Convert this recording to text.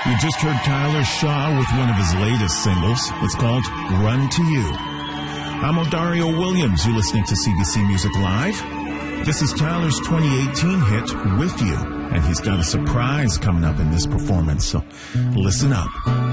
You just heard Tyler Shaw with one of his latest singles. It's called Run to You. I'm Odario Williams. You're listening to CBC Music Live. This is Tyler's 2018 hit, With You, and he's got a surprise coming up in this performance, so listen up.